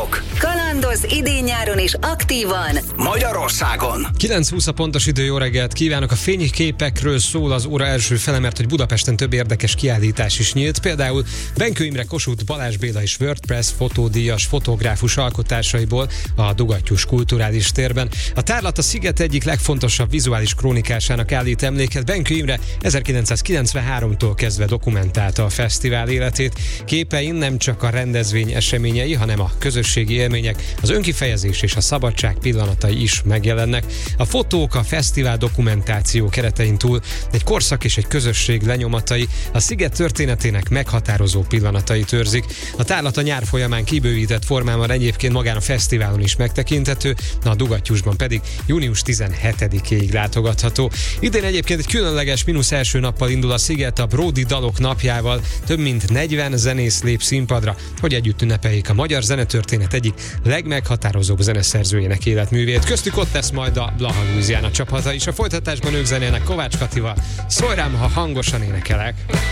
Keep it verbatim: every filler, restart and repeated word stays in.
Kalandorok. Kalandoz idén-nyáron is aktívan Magyarországon. kilenc húsz a pontos idő, jó reggelt kívánok. A fényképekről szól az óra első fele, mert hogy Budapesten több érdekes kiállítás is nyílt. Például Benkő Imre, Kossuth Balázs Béla és WordPress fotódíjas fotográfus alkotásaiból a Dugattyús Kulturális Térben. A tárlat a Sziget egyik legfontosabb vizuális krónikásának állít emléket. Benkő Imre ezerkilencszázkilencvenháromtól kezdve dokumentálta a fesztivál életét. Képein nem csak a rendezvény eseményei, hanem a közösségi élmények, az önkifejezés és a szabadság pillanatai is megjelennek. A fotók a fesztivál dokumentáció keretein túl egy korszak és egy közösség lenyomatai, a Sziget történetének meghatározó pillanatait őrzik. A tárlat a nyár folyamán kibővített formában egyébként magán a fesztiválon is megtekinthető, a Dugattyúsban pedig június tizenhetedikéig látogatható. Idén egyébként egy különleges mínusz első nappal indul a Sziget, a Bródi Dalok napjával. Több mint negyven zenész lép színpadra, hogy együtt ünnepeljék a magyar zenetörténet egyik legmeghatározóbb zeneszerzőjének életművét. Köztük ott lesz majd a Blaha Louisiana csapata is. A folytatásban ők zenélnek Kovács Katival. Szólj rám, ha hangosan énekelek.